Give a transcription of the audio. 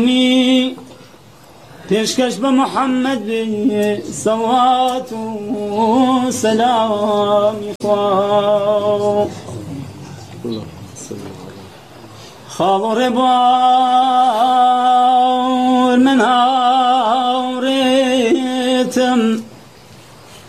پیشکش به محمد صلوات و سلامی خواه خالو ربا